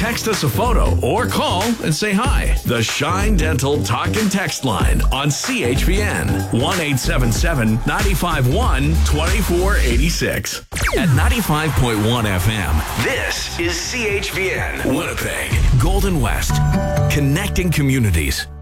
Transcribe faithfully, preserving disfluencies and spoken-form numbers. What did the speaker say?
text us a photo or call and say hi. The Shine Dental Talk and Text line on C H P N one eight seven seven, nine five one, two four eight six. At ninety-five point one F M, this is C H P N Winnipeg, Golden West, connecting communities.